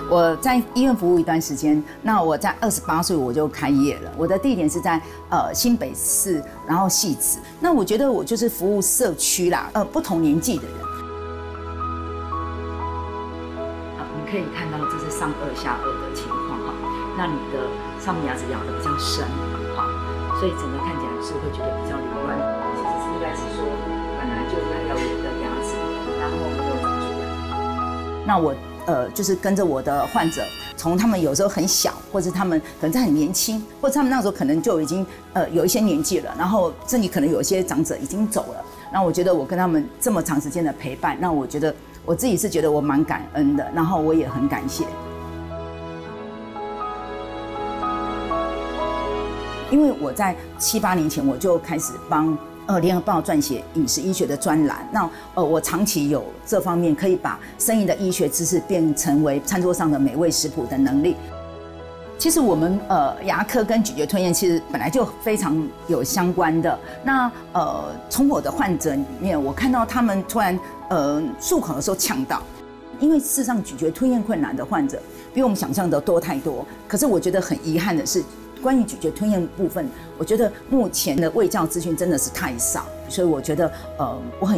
我在医院服务一段时间，那我在28岁我就开业了。我的地点是在新北市，然后汐止。那我觉得我就是服务社区啦，不同年纪的人。你可以看到这是上颚下颚的情况哈，那你的上面牙齿咬得比较深，好，所以整个看起来是会觉得比较凌乱。其实是应该是说本来就应该要有的牙齿，然后没有长出来。那我就是跟着我的患者，从他们有时候很小，或者他们可能在很年轻，或者他们那时候可能就已经有一些年纪了，然后这里可能有一些长者已经走了。那我觉得我跟他们这么长时间的陪伴，那我觉得我自己是觉得我蛮感恩的，然后我也很感谢。因为我在7、8年前我就开始帮联合报撰写饮食医学的专栏，那我长期有这方面可以把生硬的医学知识变成为餐桌上的美味食谱的能力。其实我们牙科跟咀嚼吞咽其实本来就非常有相关的。那从我的患者里面，我看到他们突然漱口的时候呛到，因为事实上咀嚼吞咽困难的患者比我们想象的多太多。可是我觉得很遗憾的是，关于咀嚼吞咽部分，我觉得目前的卫教资讯真的是太少，所以我觉得我很